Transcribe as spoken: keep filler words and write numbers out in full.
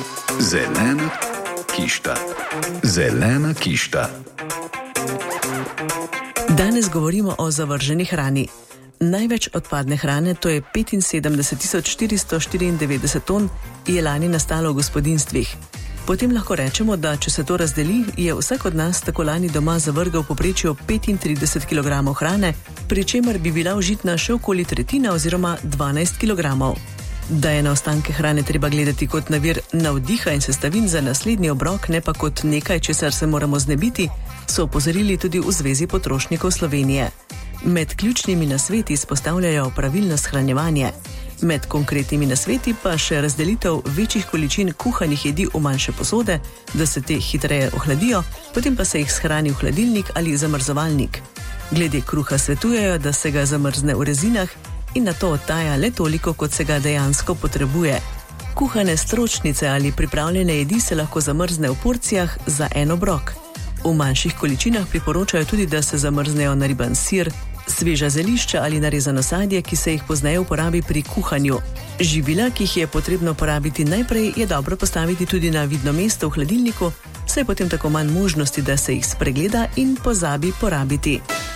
Zelena kišta. Zelena kišta. Danes govorimo o zavrženi hrani. Največ odpadne hrane, to je petinsedemdeset tisoč štiristo štiriindevetdeset ton, je lani nastalo v gospodinjstvih. Potem lahko rečemo, da če se to razdeli, je vsak od nas tako lani doma zavrgal v povprečju petintrideset kilogramov hrane, pri čemer bi bila užitna še okoli tretjina oziroma dvanajst kilogramov. Da je na ostanke hrane treba gledati kot na vir navdiha in sestavin za naslednji obrok, ne pa kot nekaj, česar se moramo znebiti, so opozorili tudi v Zvezi potrošnikov Slovenije. Med ključnimi nasveti izpostavljajo pravilno shranjevanje. Med konkretnimi nasveti pa še razdelitev večjih količin kuhanih jedi v manjše posode, da se te hitreje ohladijo, potem pa se jih shrani v hladilnik ali zamrzovalnik. Glede kruha svetujejo, da se ga zamrzne v rezinah in na to odtaja le toliko, kot se ga dejansko potrebuje. Kuhane stročnice ali pripravljene jedi se lahko zamrzne v porcijah za en obrok. V manjših količinah priporočajo tudi, da se zamrznejo nariban sir, sveža zelišča ali narezano sadje, ki se jih pozneje uporabi pri kuhanju. Živila, ki jih je potrebno porabiti najprej, je dobro postaviti tudi na vidno mesto v hladilniku, saj je potem tako manj možnosti, da se jih spregleda in pozabi porabiti.